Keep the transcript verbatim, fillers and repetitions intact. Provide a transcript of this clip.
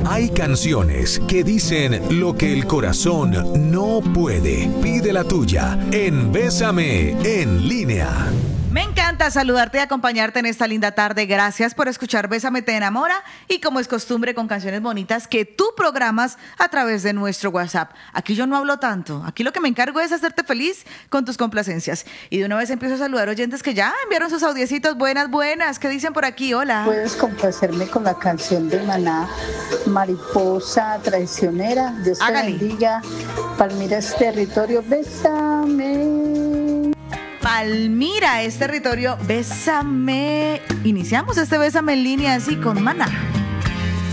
Hay canciones que dicen lo que el corazón no puede. Pide la tuya en Bésame en línea. Me encanta saludarte y acompañarte en esta linda tarde. Gracias por escuchar Bésame te enamora y como es costumbre con canciones bonitas que tú programas a través de nuestro WhatsApp. Aquí yo no hablo tanto. Aquí lo que me encargo es hacerte feliz con tus complacencias. Y de una vez empiezo a saludar oyentes que ya enviaron sus audiecitos. Buenas, buenas. ¿Qué dicen por aquí? Hola. Puedes complacerme con la canción de Maná, Mariposa Traicionera. Dios te Hágale. bendiga. Palmira es territorio. Bésame. Palmira es territorio. Bésame. Iniciamos este Bésame en línea así con Maná.